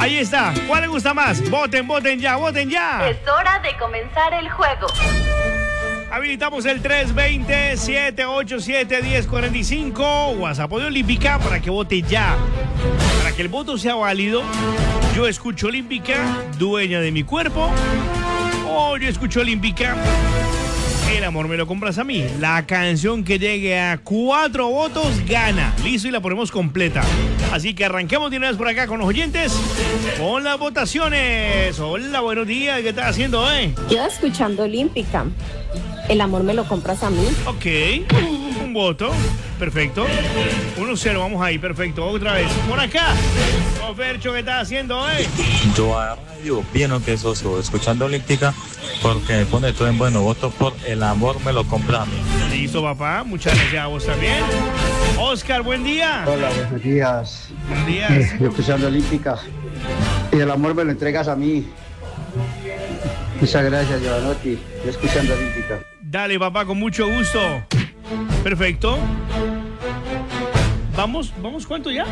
Ahí está. ¿Cuál le gusta más? Voten, voten ya, voten ya. Es hora de comenzar el juego. Habilitamos el 320-787-1045. WhatsApp de Olímpica para que vote ya. Para que el voto sea válido. Yo escucho Olímpica, dueña de mi cuerpo. O yo escucho Olímpica, el amor me lo compras a mí. La canción que llegue a 4 votos gana. Listo, y la ponemos completa. Así que arranquemos de una vez por acá con los oyentes, con las votaciones. Hola, buenos días. ¿Qué estás haciendo, Yo escuchando Olímpica. El amor me lo compras a mí. Ok, un voto. Perfecto. 1-0, vamos ahí, perfecto. Otra vez. Por acá. Fercho, ¿qué estás haciendo, Yo a radio, bien o que socio, escuchando Olímpica, porque pone todo en bueno, voto por el amor me lo compra a mí. Listo, papá. Muchas gracias a vos también. Oscar, buen día. Hola, buenos días. Buenos días. Yo escuchando Olímpica. Y el amor me lo entregas a mí. Muchas gracias, Giovanotti. Yo escuchando Olímpica. Dale, papá, con mucho gusto. Perfecto. Vamos, ¿cuánto ya?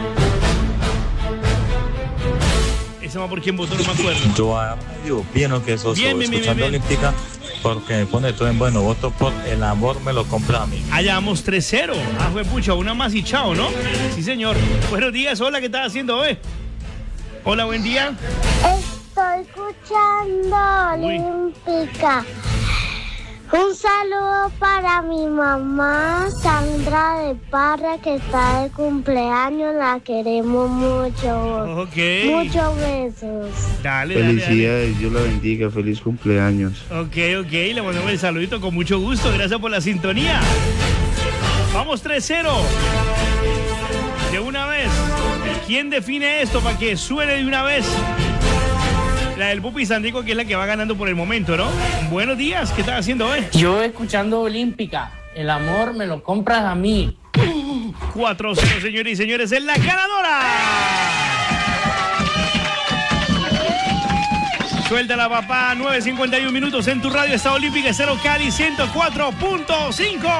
Ese va por quién votó, no me acuerdo. Yo a radio, bien o que socio, Bien. escuchando Olímpica, porque pone todo en bueno, voto por el amor me lo compra a mí. Allá vamos 3-0. Ah, fue pucha, una más y chao, ¿no? Sí, señor. Buenos días, hola, ¿qué estás haciendo, Hola, buen día. Estoy escuchando Olímpica. Un saludo para mi mamá, Sandra de Parra, que está de cumpleaños. La queremos mucho. Ok. Muchos besos. Dale. Felicidades, Dios la bendiga, feliz cumpleaños. Ok, le mandamos el saludito con mucho gusto. Gracias por la sintonía. Vamos 3-0. De una vez. ¿Quién define esto para que suene de una vez? La del Pupi Sandico, que es la que va ganando por el momento, ¿no? Buenos días, ¿qué estás haciendo, Yo escuchando Olímpica, el amor me lo compras a mí. 4-0, señores y señores, es la ganadora. Suéltala, papá. 9:51 minutos en tu radio. Está Olímpica 0 Cali 104.5.